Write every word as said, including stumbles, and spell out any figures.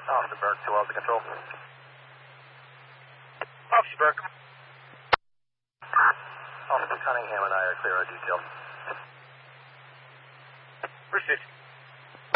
Officer Burke, two Alpha Control. Officer Burke. Officer Cunningham and I are clear our details. Proceed.